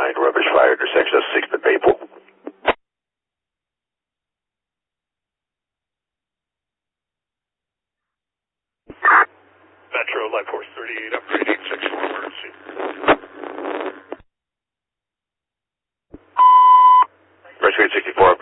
9, rubbish fire, intersection of 6th and Maple. Metro, Life Force 38, upgrade 864, emergency. Rescue 864,